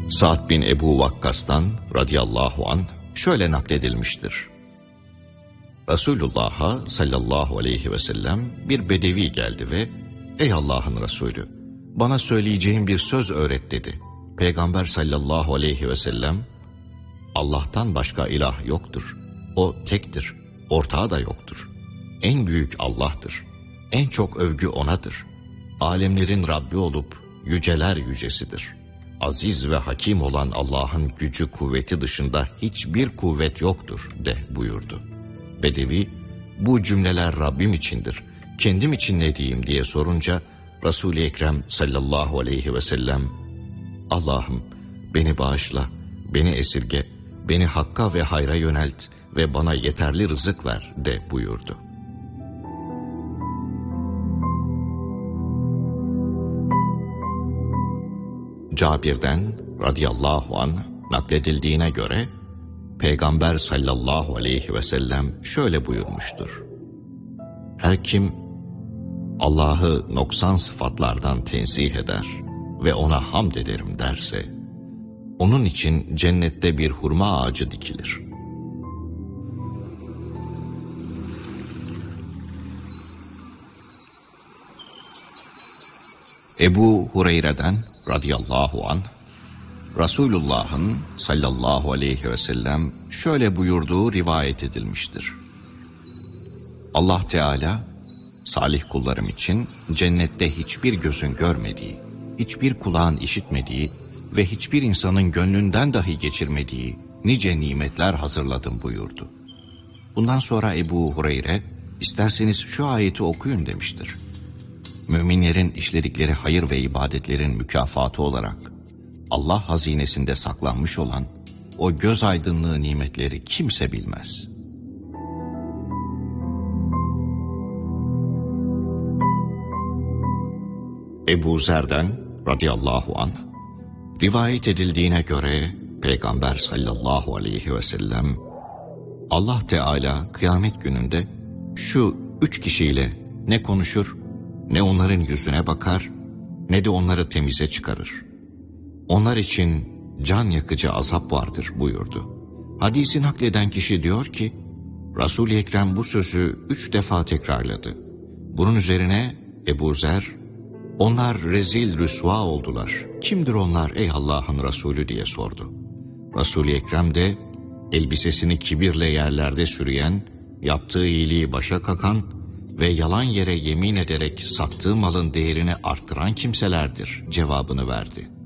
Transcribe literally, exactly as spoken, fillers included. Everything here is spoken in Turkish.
Sa'd bin Ebu Vakkas'tan radıyallahu anh şöyle nakledilmiştir. Resulullah'a sallallahu aleyhi ve sellem bir bedevi geldi ve "Ey Allah'ın Resulü, bana söyleyeceğin bir söz öğret" dedi. Peygamber sallallahu aleyhi ve sellem, "Allah'tan başka ilah yoktur. O tektir. Ortağı da yoktur. En büyük Allah'tır. En çok övgü O'nadır. Alemlerin Rabbi olup yüceler yücesidir. Aziz ve hakim olan Allah'ın gücü kuvveti dışında hiçbir kuvvet yoktur" de buyurdu. Bedevi, "Bu cümleler Rabbim içindir. Kendim için ne diyeyim?" diye sorunca Resul-i Ekrem sallallahu aleyhi ve sellem, "Allah'ım beni bağışla, beni esirge, beni hakka ve hayra yönelt ve bana yeterli rızık ver" de buyurdu. Cabir'den radıyallahu anh nakledildiğine göre Peygamber sallallahu aleyhi ve sellem şöyle buyurmuştur. Her kim Allah'ı noksan sıfatlardan tenzih eder ve O'na hamd ederim derse, onun için cennette bir hurma ağacı dikilir. Ebu Hureyre'den radıyallahu anh, Resulullah'ın sallallahu aleyhi ve sellem şöyle buyurduğu rivayet edilmiştir. Allah Teala, salih kullarım için cennette hiçbir gözün görmediği, hiçbir kulağın işitmediği ve hiçbir insanın gönlünden dahi geçirmediği nice nimetler hazırladım buyurdu. Bundan sonra Ebu Hureyre, isterseniz şu ayeti okuyun demiştir. Müminlerin işledikleri hayır ve ibadetlerin mükafatı olarak Allah hazinesinde saklanmış olan o göz aydınlığı nimetleri kimse bilmez. Ebu Zer'den radıyallahu anh rivayet edildiğine göre Peygamber sallallahu aleyhi ve sellem, Allah Teala kıyamet gününde şu üç kişiyle ne konuşur, ne onların yüzüne bakar, ne de onları temize çıkarır. Onlar için can yakıcı azap vardır buyurdu. Hadisi nakleden kişi diyor ki, Resul-i Ekrem bu sözü üç defa tekrarladı. Bunun üzerine Ebu Zer, onlar rezil rüsva oldular. Kimdir onlar ey Allah'ın Resulü diye sordu. Resul-i Ekrem de elbisesini kibirle yerlerde sürüyen, yaptığı iyiliği başa kakan ve yalan yere yemin ederek sattığı malın değerini arttıran kimselerdir cevabını verdi.